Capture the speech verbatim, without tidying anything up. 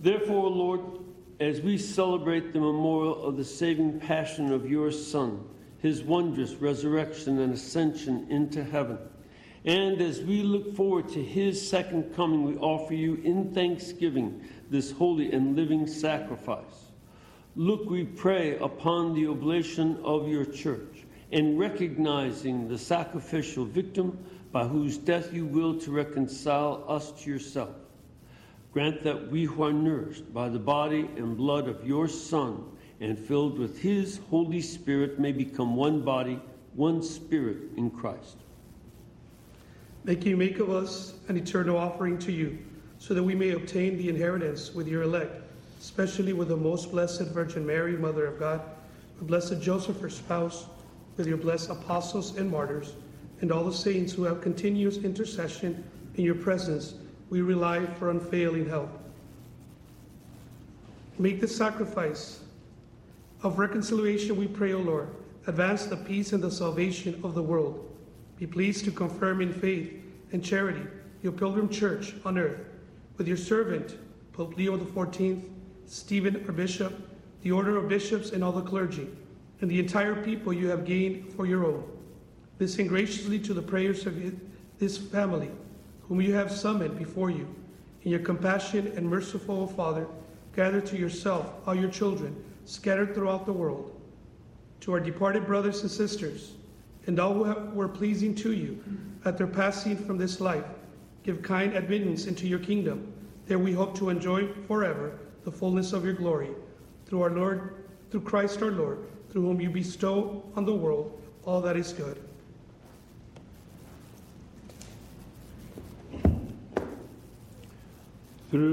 Therefore, Lord, as we celebrate the memorial of the saving passion of your Son, his wondrous resurrection and ascension into heaven, and as we look forward to his second coming, we offer you in thanksgiving this holy and living sacrifice. Look, we pray, upon the oblation of your church, and recognizing the sacrificial victim by whose death you will to reconcile us to yourself. Grant that we who are nourished by the body and blood of your Son and filled with his Holy Spirit may become one body, one spirit in Christ. Make you make of us an eternal offering to you, so that we may obtain the inheritance with your elect, especially with the most blessed Virgin Mary, Mother of God, with blessed Joseph, her spouse, with your blessed apostles and martyrs, and all the saints who have continuous intercession in your presence, we rely for unfailing help. Make the sacrifice of reconciliation, we pray, O Lord. Advance the peace and the salvation of the world. Be pleased to confirm in faith and charity your pilgrim church on earth, with your servant, Pope Leo the fourteenth, Stephen, our bishop, the order of bishops and all the clergy, and the entire people you have gained for your own. Listen graciously to the prayers of this family, whom you have summoned before you. In your compassion and merciful Father, gather to yourself all your children scattered throughout the world. To our departed brothers and sisters, and all who have, were pleasing to you at their passing from this life, give kind admittance into your kingdom. There we hope to enjoy forever the fullness of your glory. Through our Lord, through Christ our Lord, through whom you bestow on the world all that is good.